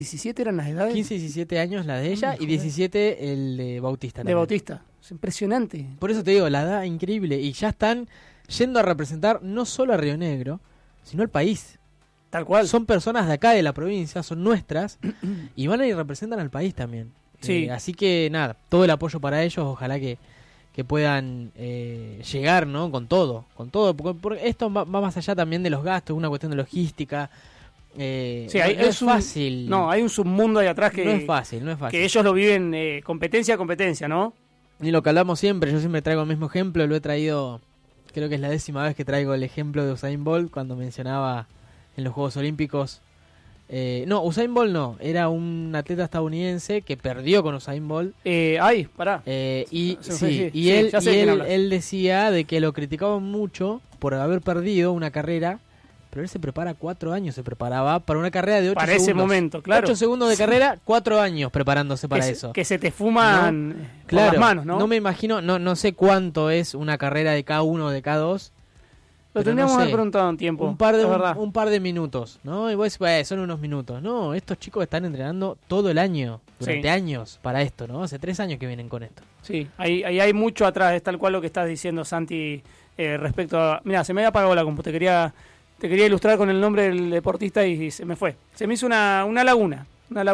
¿17 eran las edades? 15 y 17 años la de ella y 17 el de Bautista. De también. Bautista. Es impresionante. Por eso te digo, la edad increíble. Y ya están yendo a representar no solo a Río Negro, sino al país. Tal cual. Son personas de acá de la provincia, son nuestras, y van a ir y representan al país también. Sí. Así que nada, todo el apoyo para ellos, ojalá que puedan llegar, ¿no? Con todo, porque esto va más allá también de los gastos, es una cuestión de logística. Sí, no es fácil. No, hay un submundo ahí atrás que no es fácil. que ellos lo viven competencia a competencia, ¿no? Y lo que hablamos siempre, yo siempre traigo el mismo ejemplo, lo he traído, creo que es la 10ª vez que traigo el ejemplo de Usain Bolt cuando mencionaba en los Juegos Olímpicos. No, Usain Bolt no, era un atleta estadounidense que perdió con Usain Bolt. Pará. Él decía de que lo criticaban mucho por haber perdido una carrera, pero él se prepara 4 años, se preparaba para una carrera de 8 segundos. Para ese momento, claro. 8 segundos de carrera, 4 años preparándose para eso. Que se te fuman ¿no? por Claro, las manos, ¿no? No me imagino, no sé cuánto es una carrera de K1 o de K2. Lo tendríamos que haber preguntado en tiempo. Un par de minutos, ¿no? Y vos decís, son unos minutos. No, estos chicos están entrenando todo el año, durante años para esto, ¿no? Hace 3 años que vienen con esto. Sí, ahí hay mucho atrás, es tal cual lo que estás diciendo, Santi, respecto a... Mirá, se me había apagado la compu, te quería ilustrar con el nombre del deportista y se me fue. Se me hizo una laguna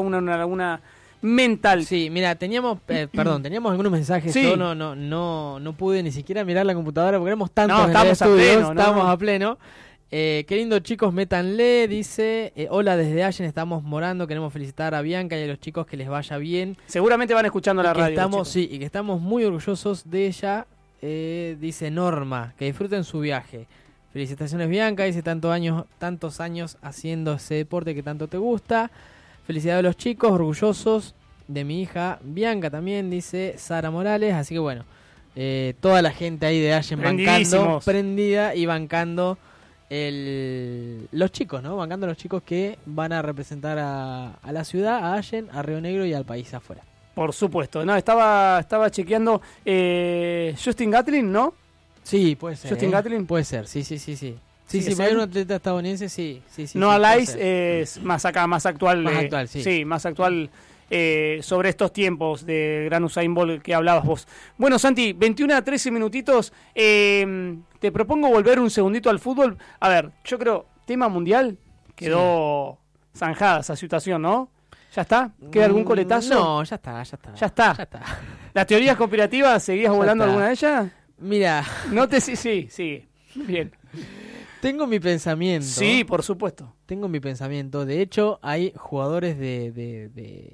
mental. Sí, mira, teníamos algunos mensajes. Sí. Yo no pude ni siquiera mirar la computadora porque éramos tantos en el estamos estudio, estábamos a pleno. Qué lindo, chicos, métanle, dice, hola desde Allen, estamos morando, queremos felicitar a Bianca y a los chicos, que les vaya bien. Seguramente van escuchando la radio. Y que estamos muy orgullosos de ella, dice Norma, que disfruten su viaje. Felicitaciones, Bianca, dice, tantos años haciendo ese deporte que tanto te gusta. Felicidades a los chicos, orgullosos de mi hija Bianca también, dice Sara Morales. Así que bueno, toda la gente ahí de Allen prendida y bancando los chicos, ¿no? Bancando a los chicos que van a representar a la ciudad, a Allen, a Río Negro y al país afuera. Por supuesto. No, estaba chequeando Justin Gatlin, ¿no? Sí, puede ser. Justin Gatlin. Puede ser, sí. Sí, para un atleta estadounidense, sí. No, Alice es más actual. Más actual, sí. Sí, más actual sobre estos tiempos de Gran Usain Bolt que hablabas vos. Bueno, Santi, 21 a 13 minutitos. Te propongo volver un segundito al fútbol. A ver, yo creo, tema mundial, quedó zanjada esa situación, ¿no? ¿Ya está? ¿Queda algún coletazo? No, ya está. ¿Ya está? ¿Las teorías conspirativas seguías volando alguna de ellas? Mira. Sí. Bien. Tengo mi pensamiento. Sí, por supuesto. Tengo mi pensamiento. De hecho, hay jugadores de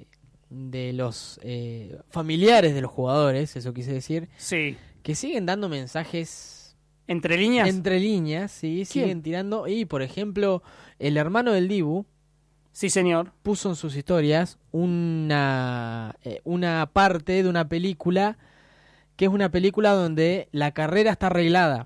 los familiares de los jugadores, eso quise decir. Sí. Que siguen dando mensajes. ¿Entre líneas? Entre líneas, sí. ¿Quién? Siguen tirando. Y, por ejemplo, el hermano del Dibu. Sí, señor. Puso en sus historias una parte de una película, que es una película donde la carrera está arreglada.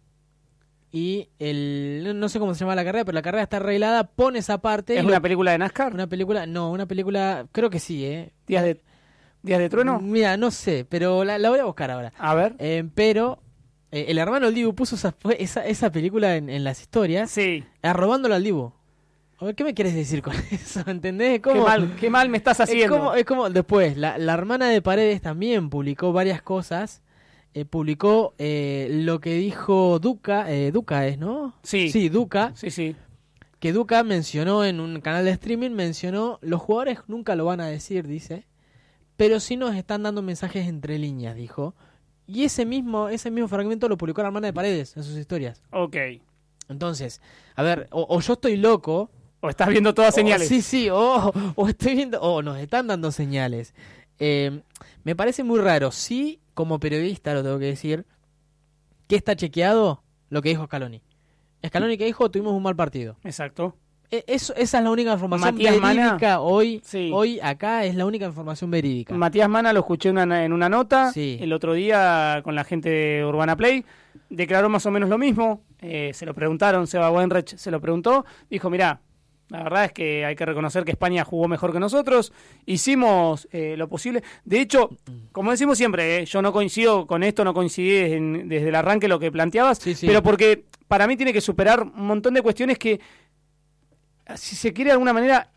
Y no sé cómo se llama la carrera, pero la carrera está arreglada, pone esa parte. ¿Es una película de NASCAR? Una película, creo que sí, ¿Días de Trueno? Mira, no sé, pero la voy a buscar ahora. A ver. Pero el hermano del Dibu puso esa película en las historias, sí, arrobándolo al Dibu. A ver, ¿qué me quieres decir con eso? ¿Entendés? Qué mal me estás haciendo. Es como después, la hermana de Paredes también publicó varias cosas. Publicó lo que dijo Duca es, ¿no? Sí, Duca. Sí. Que Duca mencionó en un canal de streaming, los jugadores nunca lo van a decir, dice, pero sí nos están dando mensajes entre líneas, dijo. Y ese mismo fragmento lo publicó la hermana de Paredes en sus historias. Ok. Entonces, a ver, o yo estoy loco, o estás viendo todas señales. Sí, o estoy viendo, o nos están dando señales. Me parece muy raro, sí, como periodista lo tengo que decir, que está chequeado lo que dijo Scaloni. Scaloni que dijo, tuvimos un mal partido. Exacto. Esa es la única información Matías verídica Mana, hoy acá es la única información verídica. Matías Mana lo escuché en una nota, sí. El otro día con la gente de Urbana Play, declaró más o menos lo mismo, se lo preguntaron, Seba Wenreich se lo preguntó, dijo, mirá, la verdad es que hay que reconocer que España jugó mejor que nosotros, hicimos lo posible. De hecho, como decimos siempre, yo no coincido con esto, no coincidí desde el arranque lo que planteabas, sí. Pero porque para mí tiene que superar un montón de cuestiones que, si se quiere de alguna manera,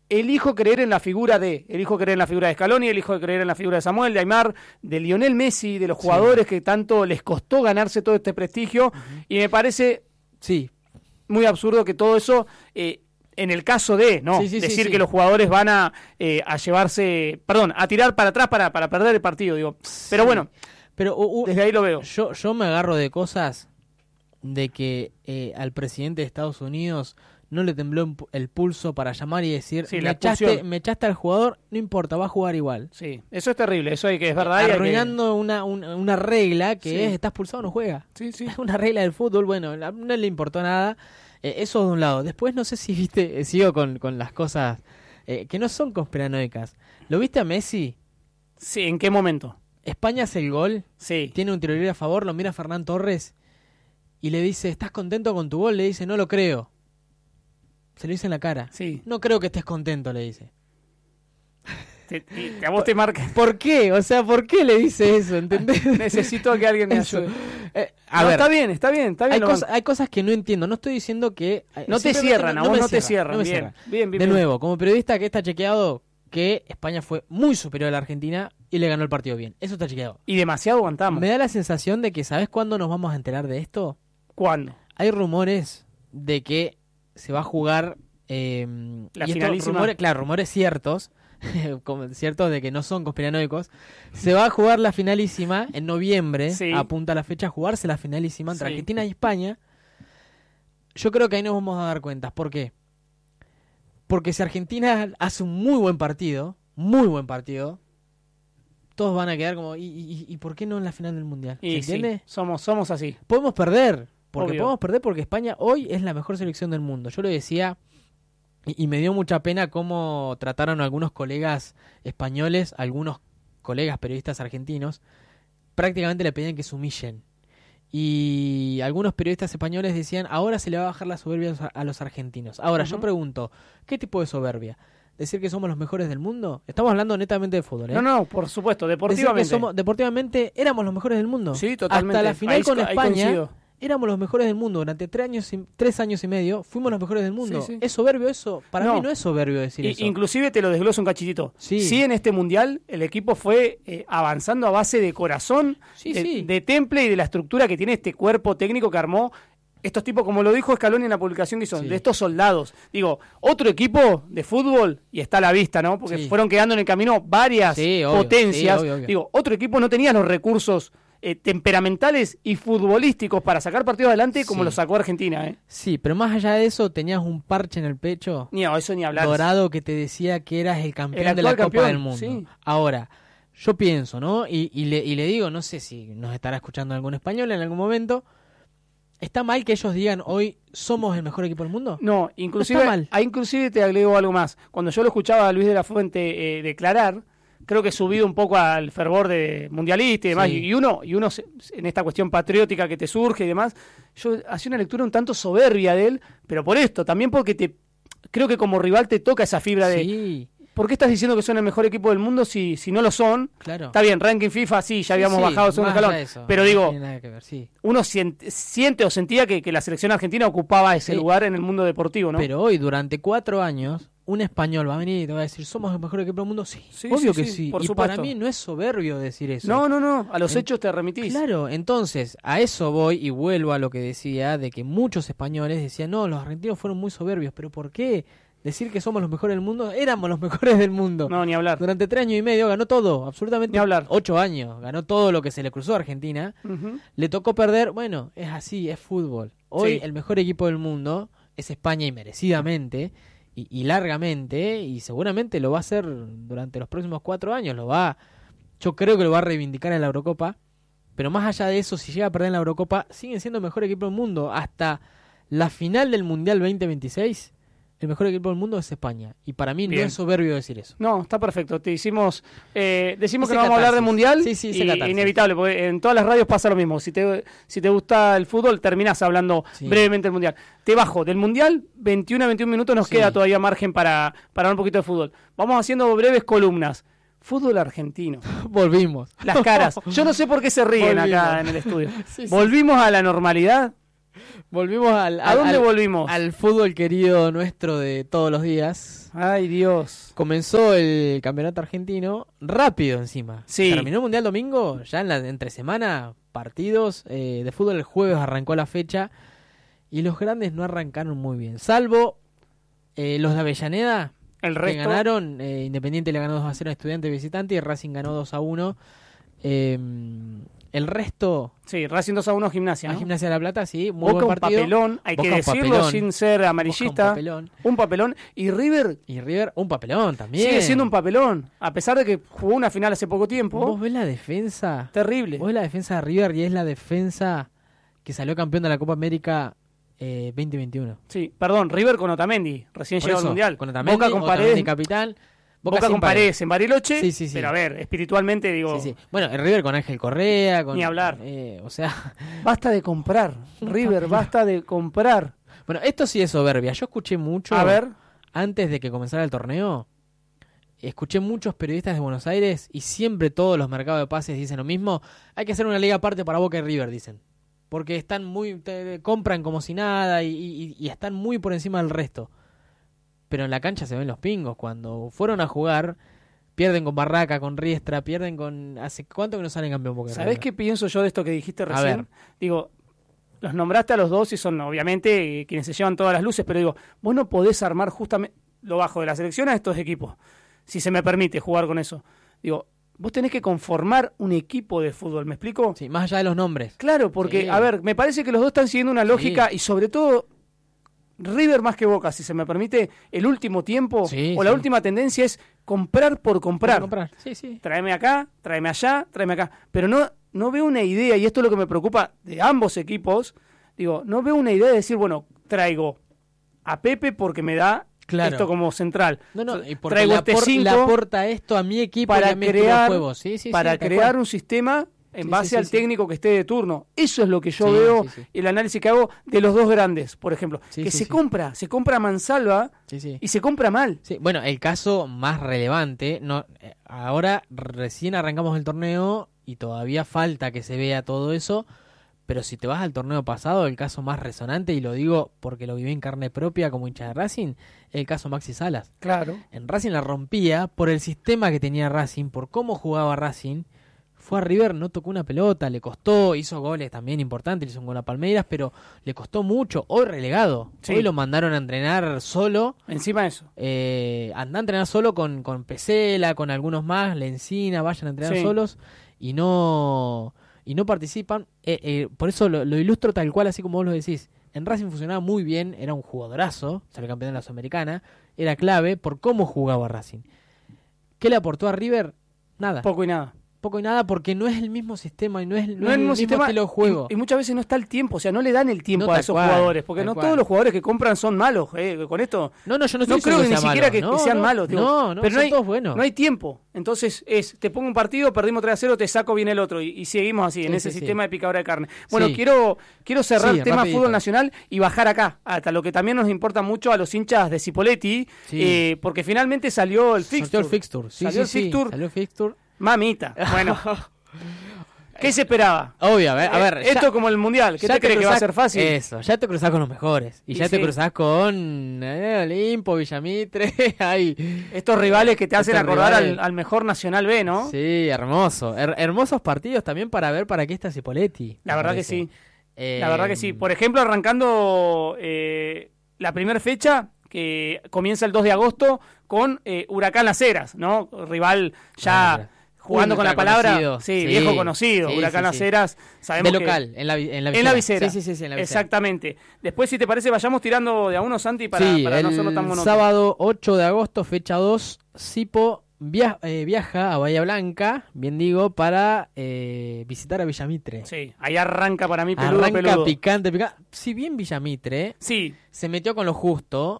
elijo creer en la figura de Scaloni, elijo creer en la figura de Samuel, de Aimar, de Lionel Messi, de los jugadores que tanto les costó ganarse todo este prestigio, y me parece muy absurdo que todo eso, en el caso de decir que los jugadores van a llevarse, a tirar para atrás para perder el partido, digo. Pero bueno, desde ahí lo veo. Yo me agarro de cosas de que al presidente de Estados Unidos no le tembló el pulso para llamar y decir, me echaste al jugador, no importa, va a jugar igual. Sí, eso es terrible, eso es verdad. Arruinando una regla que es, estás expulsado, no juega. Sí. Es una regla del fútbol, bueno, no le importó nada. Eso de un lado. Después no sé si viste, sigo con las cosas que no son conspiranoicas. ¿Lo viste a Messi? Sí, ¿en qué momento? España hace el gol, tiene un tiro libre a favor, lo mira Fernán Torres y le dice, ¿estás contento con tu gol? Le dice, no lo creo. Se lo dice en la cara. Sí. No creo que estés contento, le dice. A vos te marca. ¿Por qué? O sea, ¿por qué le dice eso? ¿Entendés? Necesito que alguien me ayude. A ver, está bien. Hay cosas que no entiendo. No estoy diciendo que... No te cierran, a vos no te cierran. Bien. De nuevo, como periodista que está chequeado que España fue muy superior a la Argentina y le ganó el partido bien. Eso está chequeado. Y demasiado aguantamos. Me da la sensación de que, ¿sabes cuándo nos vamos a enterar de esto? ¿Cuándo? Hay rumores de que se va a jugar... la finalísima. Rumores ciertos, ciertos de que no son conspiranoicos. Se va a jugar la finalísima en noviembre, apunta la fecha a jugarse la finalísima entre Argentina y España. Yo creo que ahí nos vamos a dar cuenta. ¿Por qué? Porque si Argentina hace un muy buen partido, todos van a quedar como, ¿y por qué no en la final del Mundial? ¿Se entiende? Somos así. Podemos perder, porque España hoy es la mejor selección del mundo. Yo lo decía, y me dio mucha pena cómo trataron a algunos colegas españoles, algunos colegas periodistas argentinos, prácticamente le pedían que se humillen. Y algunos periodistas españoles decían, ahora se le va a bajar la soberbia a los argentinos. Ahora, yo pregunto, ¿qué tipo de soberbia? ¿Decir que somos los mejores del mundo? Estamos hablando netamente de fútbol, ¿eh? No, por supuesto, deportivamente. Deportivamente éramos los mejores del mundo. Sí, totalmente. Hasta la final con España éramos los mejores del mundo. Durante 3 años y medio fuimos los mejores del mundo. Sí. ¿Es soberbio eso? Para mí no es soberbio decir eso. Inclusive te lo desgloso un cachitito. Sí, en este Mundial el equipo fue avanzando a base de corazón, de temple y de la estructura que tiene este cuerpo técnico que armó estos tipos, como lo dijo Scaloni en la publicación que hizo, de estos soldados. Digo, otro equipo de fútbol, y está a la vista, ¿no? Porque fueron quedando en el camino varias potencias. Obvio. Digo, otro equipo no tenía los recursos temperamentales y futbolísticos para sacar partidos adelante como lo sacó Argentina, ¿eh? Sí, pero más allá de eso, tenías un parche en el pecho. Eso ni hablar. Dorado que te decía que eras el campeón de la Copa del Mundo. Sí. Ahora, yo pienso, ¿no? Y le digo, no sé si nos estará escuchando algún español en algún momento. ¿Está mal que ellos digan hoy somos el mejor equipo del mundo? No, inclusive, inclusive te agrego algo más. Cuando yo lo escuchaba a Luis de la Fuente declarar, creo que subido un poco al fervor de mundialista y demás, y uno en esta cuestión patriótica que te surge y demás, yo hacía una lectura un tanto soberbia de él, pero por esto, también porque creo que como rival te toca esa fibra de... ¿Por qué estás diciendo que son el mejor equipo del mundo si no lo son? Claro. Está bien, ranking FIFA, ya habíamos bajado segundo escalón. Pero digo, uno siente o sentía que la selección argentina ocupaba ese lugar en el mundo deportivo, ¿no? Pero hoy, durante 4 años, un español va a venir y te va a decir, ¿somos el mejor equipo del mundo? Sí, obvio que sí. Por y supuesto. Para mí no es soberbio decir eso. No, a los hechos te remitís. Claro, entonces, a eso voy y vuelvo a lo que decía, de que muchos españoles decían, no, los argentinos fueron muy soberbios, pero ¿por qué? Decir que somos los mejores del mundo, éramos los mejores del mundo. No, ni hablar. Durante 3 años y medio ganó todo, absolutamente. Ni hablar. 8 años, ganó todo lo que se le cruzó a Argentina. Le tocó perder, bueno, es así, es fútbol. Hoy el mejor equipo del mundo es España y merecidamente, y largamente, y seguramente lo va a hacer durante los próximos 4 años. Yo creo que lo va a reivindicar en la Eurocopa, pero más allá de eso, si llega a perder en la Eurocopa, siguen siendo el mejor equipo del mundo. Hasta la final del Mundial 2026... el mejor equipo del mundo es España. Y para mí no es soberbio decir eso. No, está perfecto. Decimos que no vamos a hablar de Mundial. Sí, inevitable, porque en todas las radios pasa lo mismo. Si te gusta el fútbol, terminás hablando brevemente del Mundial. Te bajo del Mundial, 21 a 21 minutos nos queda todavía margen para hablar un poquito de fútbol. Vamos haciendo breves columnas. Fútbol argentino. Volvimos. Las caras. Yo no sé por qué se ríen acá en el estudio. Volvimos a la normalidad. Volvimos ¿A dónde volvimos? al fútbol querido nuestro de todos los días. Ay, Dios. Comenzó el campeonato argentino rápido encima. Sí. Terminó el Mundial domingo, ya en la entre semana, partidos de fútbol el jueves arrancó la fecha y los grandes no arrancaron muy bien. Salvo los de Avellaneda, El que resto. ganaron. Independiente le ganó 2-0 a Estudiantes visitante y Racing ganó 2-1. El resto... Sí, Racing 2-1 Gimnasia, A ¿no? Gimnasia de La Plata, sí, muy Boca buen un partido. papelón, hay Boca que un decirlo papelón. sin ser amarillista. Boca un papelón. Un papelón. Y River Y River, un papelón también. sigue siendo un papelón. A pesar de que jugó una final hace poco tiempo. ¿Vos ves la defensa? Terrible. Vos ves la defensa de River y es la defensa que salió campeón de la Copa América 2021. Sí, perdón, River con Otamendi, recién Por llegado al eso, Mundial. con Otamendi, Boca con Otamendi Paredes. capitán. Boca sin con Paredes en Bariloche. Sí, sí, sí. Pero a ver, espiritualmente digo, Sí, sí. Bueno, el River con Ángel Correa. Con, Ni hablar. O sea, basta de comprar. River, basta de comprar. bueno, esto sí es soberbia. Yo escuché mucho. A ver, Antes de que comenzara el torneo, escuché muchos periodistas de Buenos Aires y siempre todos los mercados de pases dicen lo mismo. Hay que hacer una liga aparte para Boca y River, dicen. Porque están compran como si nada y están muy por encima del resto. Pero en la cancha se ven los pingos. Cuando fueron a jugar, pierden con Barraca, con Riestra, pierden con... ¿Hace cuánto que no salen campeón Boca y ¿sabés River? qué pienso yo de esto que dijiste ver. recién? Digo, los nombraste a los dos y son obviamente quienes se llevan todas las luces, pero digo, vos no podés armar justamente lo bajo de la selección a estos equipos, si se me permite jugar con eso. Digo, vos tenés que conformar un equipo de fútbol, ¿me explico? Sí, más allá de los nombres. Claro, porque, Sí. a ver, me parece que los dos están siguiendo una lógica y sobre todo River más que Boca, si se me permite, el último tiempo Sí, o la sí. última tendencia es comprar por comprar. Comprar. Sí, sí. Tráeme acá, tráeme allá, tráeme acá. Pero no veo una idea, y esto es lo que me preocupa de ambos equipos, digo, no veo una idea de decir, bueno, traigo a Pepe porque me da Claro. esto como central. No, y porque Traigo le, este le 5 aporta esto a mi equipo y para a mi estilo de crear, juego. Sí, sí, para sí, tal crear cual. un sistema en Sí, base sí, al sí. técnico que esté de turno. Eso es lo que yo Sí, veo, sí, sí. el análisis que hago de los dos grandes, por ejemplo. Sí, que sí, se sí. compra a mansalva Sí, sí. y se compra mal. Sí, bueno, el caso más relevante, ahora recién arrancamos el torneo y todavía falta que se vea todo eso, pero si te vas al torneo pasado, el caso más resonante, y lo digo porque lo viví en carne propia como hincha de Racing, el caso Maxi Salas. Claro. En Racing la rompía por el sistema que tenía Racing, por cómo jugaba Racing. Fue a River, no tocó una pelota, le costó, hizo goles también importantes, hizo un gol a Palmeiras, pero le costó mucho. Hoy relegado, Sí. hoy lo mandaron a entrenar solo. Encima de eso. Anda a entrenar solo con Pesela, con algunos más, Lencina, vayan a entrenar Sí. solos y no participan. Por eso lo ilustro tal cual, así como vos lo decís. En Racing funcionaba muy bien, era un jugadorazo, salió campeón de la Sudamericana, era clave por cómo jugaba Racing. ¿Qué le aportó a River? Nada. Poco y nada. Poco y nada porque no es el mismo sistema y no es el No es el mismo sistema estilo de juego. y muchas veces no está el tiempo, o sea, no le dan el tiempo No, a tal esos cual, jugadores, porque tal no cual. todos los jugadores que compran son malos. Con esto No, yo no estoy no creo diciendo que ni sea siquiera malo. que sean malos. Digo, no, pero son no todos buenos. hay tiempo. Entonces te pongo un partido, perdimos 3-0, te saco bien el otro y seguimos así, en Sí, ese sí, sistema sí. de picadora de carne. Bueno, Sí. quiero cerrar Sí, el tema rapidito. fútbol nacional y bajar acá, hasta lo que también nos importa mucho a los hinchas de Cipoletti, Sí. porque finalmente salió el fixture. Sorteó el fixture. Sí, Salió el sí, sí. fixture. Salió el fixture. Mamita. Bueno, ¿qué se esperaba? Obvio, a ver. Esto como el Mundial, ¿qué ya te crees que va a cruzás- ser fácil? Eso, ya te cruzás con los mejores. Y Y ya te sí. cruzás con Olimpo, Villamitre. Ahí. Estos rivales que te hacen Estos acordar rivales. al mejor Nacional B, ¿no? Sí, hermoso. Hermosos partidos también para ver para qué está Cipoletti. La me verdad que parece. sí. La verdad que sí. Por ejemplo, arrancando la primera fecha, que comienza el 2 de agosto, con Huracán Las Heras, ¿no? Rival ya jugando con la Ultra palabra. conocido. Sí, Sí, viejo conocido. sí, Huracán sí, Las sí. Heras, sabemos de que- local, en la En la visera. Sí, en la visera. Exactamente. Después, si te parece, vayamos tirando de a uno, Santi, para no hacerlo tan monótono. Sábado 8 de agosto, fecha 2, Cipo viaja a Bahía Blanca, bien digo, para visitar a Villamitre. Sí, ahí arranca para mí peludo, Arranca peludo. picante. Si bien Villamitre Sí, se metió con lo justo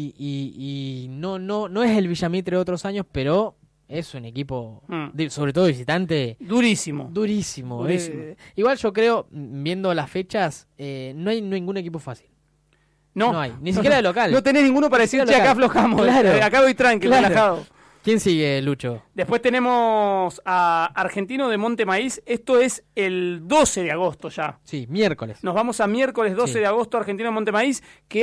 y no es el Villamitre de otros años, pero es un equipo, sobre todo visitante, durísimo. durísimo. Durísimo. Igual yo creo, viendo las fechas, no hay ningún equipo fácil. No hay, ni siquiera de local. No tenés ninguno para decir, Ni che, siquiera acá local. aflojamos. Claro. Acá voy tranquilo, Claro. relajado. ¿Quién sigue, Lucho? Después tenemos a Argentino de Monte Maíz. Esto es el 12 de agosto ya. Sí, miércoles. Nos vamos a miércoles 12 Sí. de agosto, Argentino de Monte Maíz,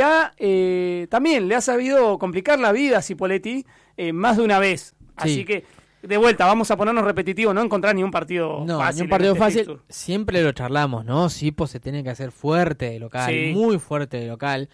que también le ha sabido complicar la vida a Cipoletti más de una vez. Así Sí. que, de vuelta, vamos a ponernos repetitivos, no encontrar ni un partido No, fácil. ni un partido en este fácil. fixture. Siempre lo charlamos, ¿no? Sipo se tiene que hacer fuerte de local, Sí. muy fuerte de local.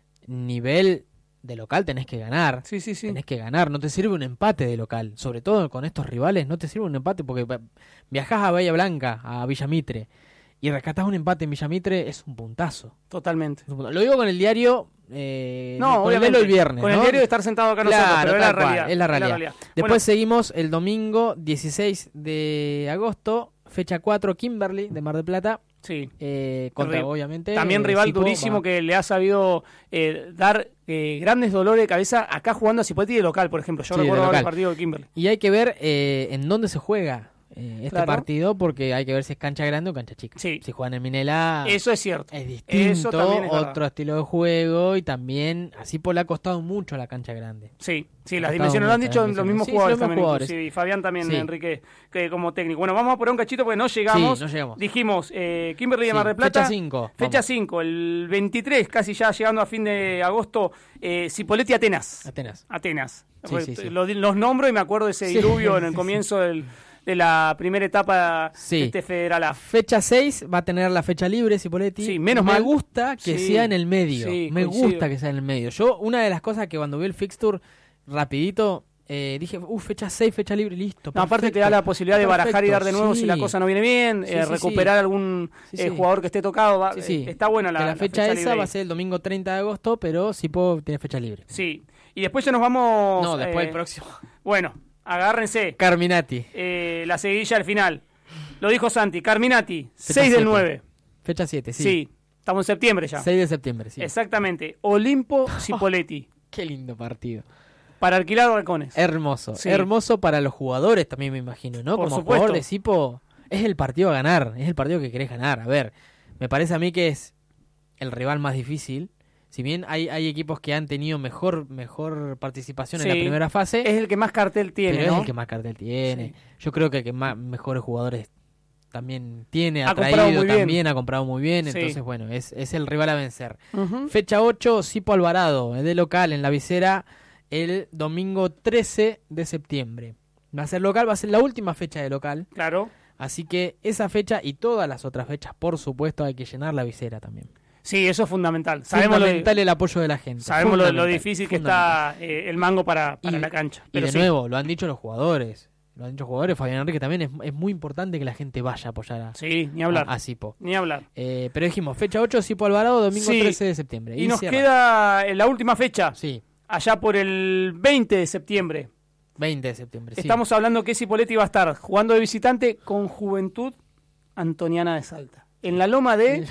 Nivel de local tenés que ganar. Sí, sí, sí. Tenés que ganar, no te sirve un empate de local. Sobre todo con estos rivales, no te sirve un empate porque viajás a Bahía Blanca, a Villa Mitre, y rescatás un empate en Villa Mitre, es un puntazo. Totalmente. Es un puntazo. Lo digo con el diario, No, con obviamente. el viernes. Con el ¿no? diario de estar sentado acá nosotros, Claro, pero es la tal cual, realidad. es la realidad. Después Bueno, seguimos el domingo 16 de agosto, fecha 4, Kimberly de Mar del Plata, sí. contra obviamente. También rival Sipo, durísimo va. que le ha sabido dar grandes dolores de cabeza acá jugando a Cipoletti de local, por ejemplo. Yo Sí, de recuerdo ahora el local. partido de Kimberly. Y hay que ver en dónde se juega este Claro. partido, porque hay que ver si es cancha grande o cancha chica. Sí. Si juegan en Minela Eso es cierto. es Eso distinto, también es verdad. otro estilo de juego, y también a Sipo le ha costado mucho la cancha grande. Sí, sí, Ha las costado dimensiones lo han mucho, dicho las los mismos dimensiones. Sí, jugadores los mismos también. jugadores. inclusive, y Fabián también, Sí. Enrique, que como técnico. Bueno, vamos a poner un cachito porque no llegamos. Sí, no llegamos. Dijimos, Kimberly de Sí, Mar del Plata. fecha 5. Fecha 5, el 23, casi ya llegando a fin de agosto, Cipoletti Atenas. Atenas. Sí, sí, sí. Los nombro y me acuerdo de ese Sí, diluvio en el sí, comienzo de la primera etapa Sí. de este Federal A. Fecha 6 va a tener la fecha libre Cipoletti. Sí, menos me mal. gusta que Sí, sea en el medio. sí, me coincido. gusta que sea en el medio. Yo, una de las cosas que cuando vi el fixture rapidito, dije, fecha 6, fecha libre, listo. No, aparte te da perfecto. la posibilidad de barajar y dar de nuevo sí. si la cosa no viene bien, Sí, sí, recuperar algún Sí, sí. jugador que esté tocado. Sí, sí. Está buena Que la fecha libre esa ahí. va a ser el domingo 30 de agosto, pero Sipo tiene fecha libre. Sí, y después ya nos vamos... No, después el próximo. Bueno, agárrense. Carminati, La seguidilla al final. Lo dijo Santi, Carminati, Fecha 6 del 7. 9. fecha 7, sí. Sí, estamos en septiembre ya. 6 de septiembre, sí. Exactamente. Olimpo Cipoletti. Qué lindo partido. Para alquilar balcones. Hermoso. Sí. Hermoso para los jugadores también, me imagino, ¿no? Por Como supuesto. jugador de Sipo, es el partido a ganar, es el partido que querés ganar. A ver, me parece a mí que es el rival más difícil. Si bien hay equipos que han tenido mejor participación en la Sí. primera fase, Es el que más cartel tiene, pero ¿no? es el que más cartel tiene. Sí. Yo creo que el que más mejores jugadores también tiene, Ha ha comprado traído muy bien. también, ha comprado muy bien. Sí. Entonces, bueno, es el rival a vencer. Ujú. Fecha 8, Sipo Alvarado, de local en la visera el domingo 13 de septiembre. Va a ser local, va a ser la última fecha de local. Claro. Así que esa fecha y todas las otras fechas, por supuesto, hay que llenar la visera también. Sí, eso es fundamental. Sabemos Fundamental el apoyo de la gente. Sabemos lo Fundamental, difícil que fundamental. está el mango para Y- la cancha. Y Pero de sí. nuevo, lo han dicho los jugadores. Lo han dicho jugadores, Fabián Enrique también. Es muy importante que la gente vaya a apoyar a, Sí, ni hablar. a Sipo. Ni hablar. Pero dijimos, fecha 8, Sipo Alvarado, domingo Sí. 13 de septiembre. Y nos cierra. queda la última fecha, Sí, allá por el 20 de septiembre. 20 de septiembre. Sí. Estamos hablando que Cipoletti va a estar jugando de visitante con Juventud Antoniana de Salta. En la loma de...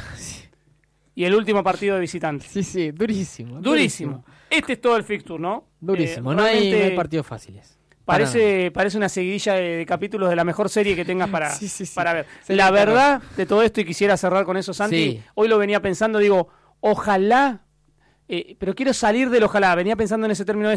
Y el último partido de visitante. Sí, sí, durísimo. Durísimo. Este es todo el fixture, ¿no? Durísimo. Eh, No hay realmente partidos fáciles. Para nada. Parece una seguidilla de capítulos de la mejor serie que tengas para, Sí, sí, sí. para ver. Serie La de terror. verdad de todo esto, y quisiera cerrar con eso, Santi, Sí. hoy lo venía pensando, digo, ojalá, pero quiero salir del ojalá, venía pensando en ese término,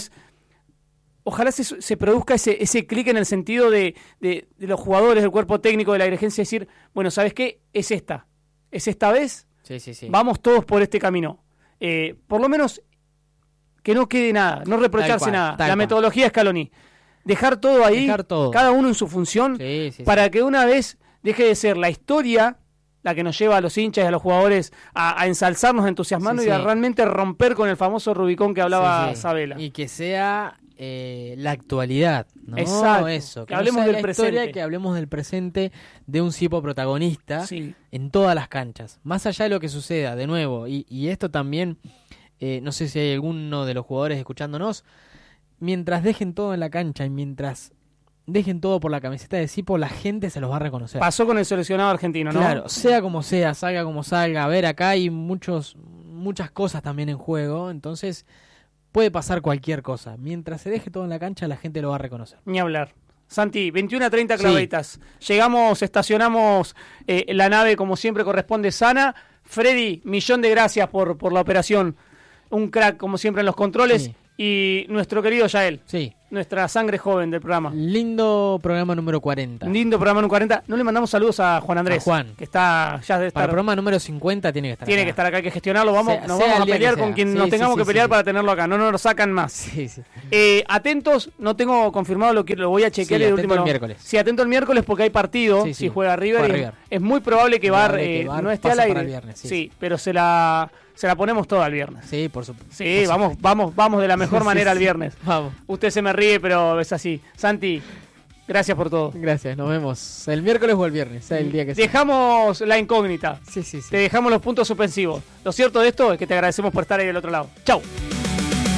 ojalá se produzca ese clic en el sentido de los jugadores, del cuerpo técnico, de la dirigencia, decir, bueno, ¿sabes qué? Es esta vez, Sí, sí, sí. vamos todos por este camino. Por lo menos que no quede nada, no reprocharse Tal cual, nada. tal La cual. metodología Scaloni. Dejar todo ahí, Dejar todo. cada uno en su función, Sí, sí, para que una vez deje de ser la historia la que nos lleva a los hinchas y a los jugadores a ensalzarnos, a entusiasmarnos Sí, y a sí. realmente romper con el famoso Rubicón que hablaba Sí, sí. Sabela. Y que sea la actualidad, ¿no? Exacto. Eso. Que no hablemos sea del la historia, presente. que hablemos del presente de un Sipo protagonista Sí. en todas las canchas. Más allá de lo que suceda, de nuevo. Y esto también, no sé si hay alguno de los jugadores escuchándonos, mientras dejen todo en la cancha y mientras dejen todo por la camiseta de Sipo, la gente se los va a reconocer. Pasó con el seleccionado argentino, ¿no? Claro, sea como sea, salga como salga. A ver, acá hay muchas cosas también en juego, entonces puede pasar cualquier cosa. Mientras se deje todo en la cancha, la gente lo va a reconocer. Ni hablar. Santi, 21 a 30 Sí. clavaditas. Llegamos, estacionamos la nave como siempre corresponde sana. Freddy, millón de gracias por la operación. Un crack como siempre en los controles. Sí. Y nuestro querido Yael. Sí, nuestra sangre joven del programa. Lindo programa número 40. Lindo programa número 40. No le mandamos saludos a Juan Andrés. A Juan. Que está ya debe estar. Para el programa número 50 tiene que estar Tiene acá. que estar acá, hay que gestionarlo. Nos Sea vamos a el día pelear que con sea. quien Sí, nos sí, tengamos sí, que pelear sí. para tenerlo acá. No nos lo sacan más. Sí, sí. Atentos, no tengo confirmado lo voy a chequear Sí, el atento último. el miércoles. Sí, atento el miércoles porque hay partido. Sí, sí. Si juega River, Juega y River. es muy probable que VAR no esté al pasa aire. para el viernes, sí. Pero se la ponemos toda el viernes. Sí, por supuesto. Sí, vamos de la mejor Sí, manera sí. el viernes. Vamos. Usted se me ríe, pero es así. Santi, gracias por todo. Gracias, nos vemos el miércoles o el viernes, sea el día que sea. Dejamos la incógnita. Sí, sí, sí. Te dejamos los puntos suspensivos. Lo cierto de esto es que te agradecemos por estar ahí del otro lado. Chau.